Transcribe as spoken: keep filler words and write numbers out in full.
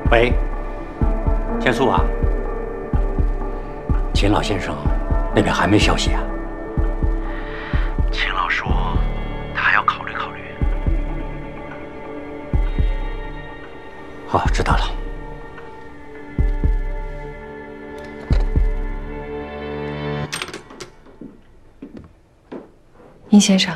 喂，天素啊，秦老先生那边还没消息啊？秦老说他还要考虑考虑。好，知道了。 殷先生，